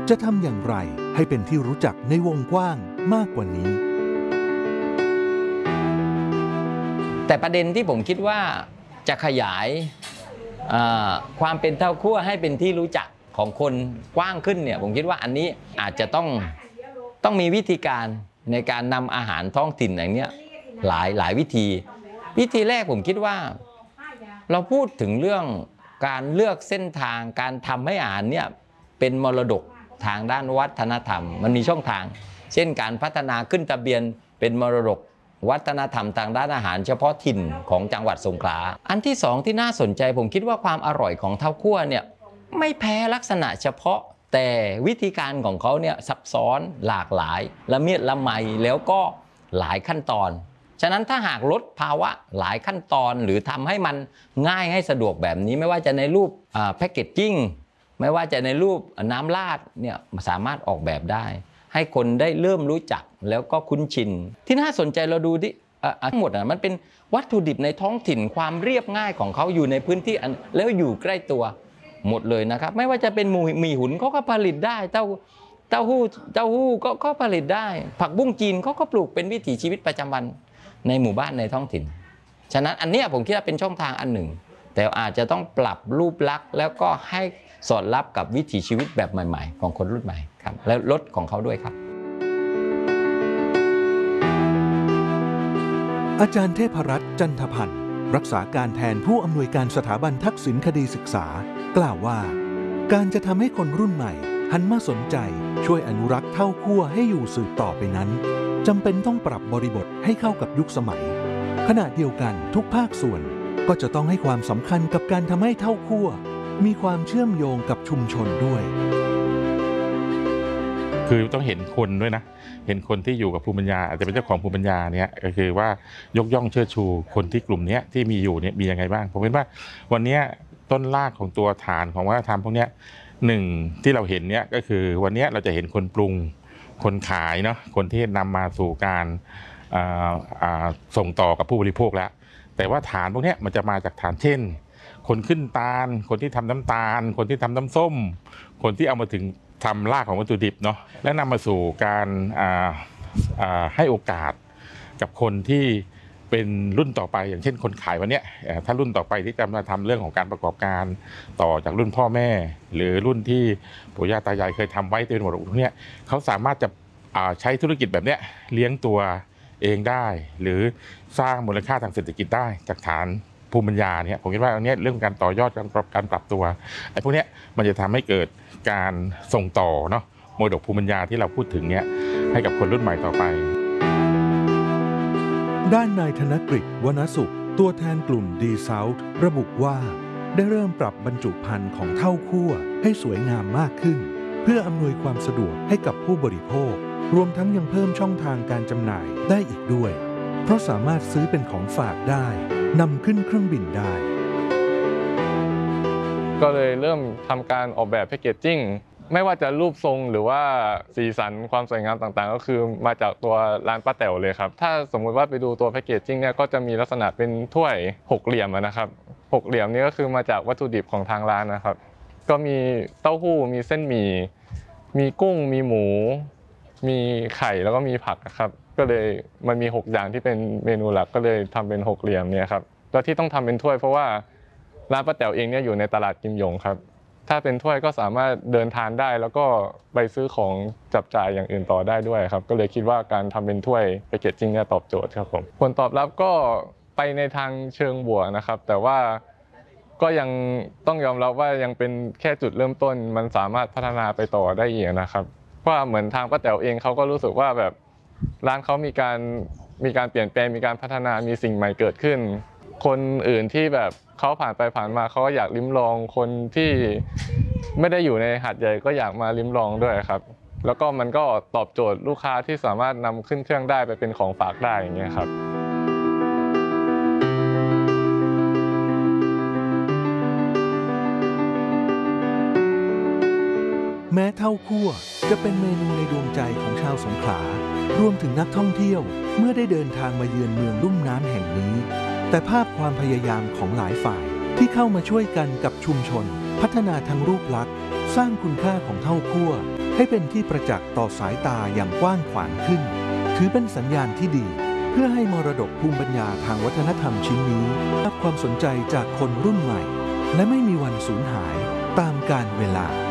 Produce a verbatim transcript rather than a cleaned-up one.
จะทำอย่างไรให้เป็นที่รู้จักในวงกว้างมากกว่านี้แต่ประเด็นที่ผมคิดว่าจะขยายความเป็นเต้าคั่วให้เป็นที่รู้จักของคนกว้างขึ้นเนี่ยผมคิดว่าอันนี้อาจจะต้องต้องมีวิธีการในการนำอาหารท้องถิ่นอย่างนี้หลายหลายวิธีวิธีแรกผมคิดว่าเราพูดถึงเรื่องการเลือกเส้นทางการทำให้อาหารเนี่ยเป็นมรดกทางด้านวัฒนธรรมมันมีช่องทางเช่นการพัฒนาขึ้นทะเบียนเป็นมรดกวัฒนธรรมทางด้านอาหารเฉพาะถิ่นของจังหวัดสงขลาอันที่สองที่น่าสนใจผมคิดว่าความอร่อยของเต้าคั่วเนี่ยไม่แพ้ลักษณะเฉพาะแต่วิธีการของเขาเนี่ยซับซ้อนหลากหลายละเมียดละไมแล้วก็หลายขั้นตอนฉะนั้นถ้าหากลดภาวะหลายขั้นตอนหรือทำให้มันง่ายให้สะดวกแบบนี้ไม่ว่าจะในรูปแพคเกจจิ้งไม่ว่าจะในรูปน้ำราดเนี่ยสามารถออกแบบได้ให้คนได้เริ่มรู้จักแล้วก็คุ้นชินที่น่าสนใจเราดูที่ทั้งหมดอ่ะมันเป็นวัตถุดิบในท้องถิ่นความเรียบง่ายของเขาอยู่ในพื้นที่แล้วอยู่ใกล้ตัวหมดเลยนะครับไม่ว่าจะเป็นหมี่หมี่หุนเขาก็ผลิตได้เต้าเต้าหู้เต้าหู้ก็ก็ผลิตได้ผักบุ้งจีนเขาก็ปลูกเป็นวิถีชีวิตประจำวันในหมู่บ้านในท้องถิ่นฉะนั้นอันนี้ผมคิดว่าเป็นช่องทางอันหนึ่งแต่อาจจะต้องปรับรูปลักษณ์แล้วก็ให้สอดรับกับวิถีชีวิตแบบใหม่ๆของคนรุ่นใหม่ครับและรสของเขาด้วยครับอาจารย์เทพรัตน์จันทพันธ์รักษาการแทนผู้อำนวยการสถาบันทักษิณคดีศึกษากล่าวว่าการจะทำให้คนรุ่นใหม่หันมาสนใจช่วยอนุรักษ์เต้าคั่วให้อยู่สืบต่อไปนั้นจำเป็นต้องปรับบริบทให้เข้ากับยุคสมัยขณะเดียวกันทุกภาคส่วนก็จะต้องให้ความสำคัญกับการทำให้เต้าคั่วมีความเชื่อมโยงกับชุมชนด้วยคือต้องเห็นคนด้วยนะเห็นคนที่อยู่กับภูมิปัญญาอาจจะเป็นเจ้าของภูมิปัญญาเนี่ยก็คือว่ายกย่องเชิดชูคนที่กลุ่มนี้ที่มีอยู่เนี่ยมียังไงบ้างผมเห็นว่าวันนี้ต้นรากของตัวฐานของวัฒนธรรมพวกนี้หนึ่งที่เราเห็นเนี่ยก็คือวันนี้เราจะเห็นคนปรุงคนขายเนาะคนที่นำมาสู่การส่งต่อกับผู้บริโภคแล้วแต่ว่าฐานพวกนี้มันจะมาจากฐานเช่นคนขึ้นตาลคนที่ทำน้ำตาลคนที่ทำน้ำส้มคนที่เอามาถึงทำรากของวัตถุดิบเนาะและนำมาสู่การให้โอกาสกับคนที่เป็นรุ่นต่อไปอย่างเช่นคนขายวันนี้ถ้ารุ่นต่อไปที่จะมาทำเรื่องของการประกอบการต่อจากรุ่นพ่อแม่หรือรุ่นที่ปู่ย่าตายายเคยทำไว้เป็นหมดทุกเนี่ยเขาสามารถจะใช้ธุรกิจแบบนี้เลี้ยงตัวเองได้หรือสร้างมูลค่าทางเศรษฐกิจได้จากฐานภูมิปัญญาเนี่ยผมคิดว่าอันนี้เรื่องการต่อยอดการปรับการปรับตัวไอ้พวกนี้มันจะทำให้เกิดการส่งต่อเนาะมรดกภูมิปัญญาที่เราพูดถึงเนี่ยให้กับคนรุ่นใหม่ต่อไปด้านนายธนกฤษวรรณสุขตัวแทนกลุ่มดีเซาท์ระบุว่าได้เริ่มปรับบรรจุภัณฑ์ของเต้าคั่วให้สวยงามมากขึ้นเพื่ออำนวยความสะดวกให้กับผู้บริโภครวมทั้งยังเพิ่มช่องทางการจำหน่ายได้อีกด้วยเพราะสามารถซื้อเป็นของฝากได้นำขึ้นเครื่องบินได้ก็เลยเริ่มทำการออกแบบแพคเกจจิ้งไม่ว่าจะรูปทรงหรือว่าสีสันความสวยงามต่างๆก็คือมาจากตัวร้านป้าแต๋วเลยครับถ้าสมมุติว่าไปดูตัวแพคเกจจิ้งเนี่ยก็จะมีลักษณะเป็นถ้วยหกเหลี่ยมนะครับหกเหลี่ยมนี้ก็คือมาจากวัตถุดิบของทางร้านนะครับก็มีเต้าหู้มีเส้นหมี่มีกุ้งมีหมูมีไข่แล้วก็มีผักครับก็เลยมันมีหกอย่างที่เป็นเมนูหลักก็เลยทำเป็นหกเหลี่ยมเนี่ยครับแล้วที่ต้องทำเป็นถ้วยเพราะว่าร้านป้าแต๋วเองเนี่ยอยู่ในตลาดกิมหยงครับถ้าเป็นถ้วยก็สามารถเดินทานได้แล้วก็ไปซื้อของจับจ่ายอย่างอื่นต่อได้ด้วยครับก็เลยคิดว่าการทำเป็นถ้วยแพคเกจจิ้งเนี่ยตอบโจทย์ครับผมผลตอบรับก็ไปในทางเชิงบวกนะครับแต่ว่าก็ยังต้องยอมรับว่ายังเป็นแค่จุดเริ่มต้นมันสามารถพัฒนาไปต่อได้อีกนะครับเพราะเหมือนทางป้าแต๋วเองเขาก็รู้สึกว่าแบบร้านเขามีการมีการเปลี่ยนแปลงมีการพัฒนามีสิ่งใหม่เกิดขึ้นคนอื่นที่แบบเขาผ่านไปผ่านมาเขาก็อยากลิ้มลองคนที่ไม่ได้อยู่ในหาดใหญ่ก็อยากมาลิ้มลองด้วยครับแล้วก็มันก็ตอบโจทย์ลูกค้าที่สามารถนำขึ้นเครื่องได้ไปเป็นของฝากได้อย่างเงี้ยครับแม้เต้าคั่วจะเป็นเมนูในดวงใจของชาวสงขลารวมถึงนักท่องเที่ยวเมื่อได้เดินทางมาเยือนเมืองลุ่มน้ำแห่งนี้แต่ภาพความพยายามของหลายฝ่ายที่เข้ามาช่วยกันกับชุมชนพัฒนาทั้งรูปลักษณ์สร้างคุณค่าของเต้าคั่วใให้เป็นที่ประจักษ์ต่อสายตาอย่างกว้างขวางขึ้นถือเป็นสัญญาณที่ดีเพื่อให้มรดกภูมิปัญญาทางวัฒนธรรมชิ้นนี้ได้รับความสนใจจากคนรุ่นใหม่และไม่มีวันสูญหายตามกาลเวลา